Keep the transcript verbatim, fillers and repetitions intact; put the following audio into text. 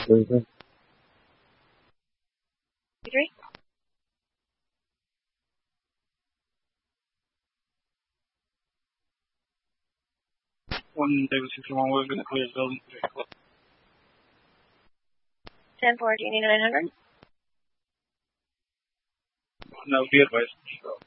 thirty-three. Three. One David sixty-one, we're going to clear the building. ten four, do you need nine hundred? No, be advised.